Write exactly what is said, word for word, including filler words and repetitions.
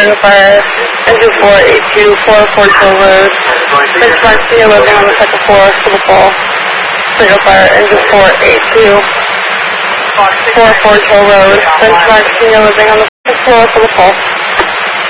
Signal Fire, engine four eight two, four oh four Hill Road. Benchmark senior living on the second floor, Civil Fall. Signal Fire, engine four eight two, four oh four Hill Road. Benchmark senior living on the second floor, Civil Fall.